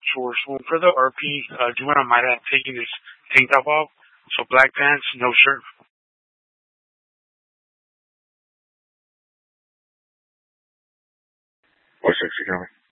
Sure. So for the RP, do you want to mind taking his tank top off? So black pants, no shirt. What's 60 coming?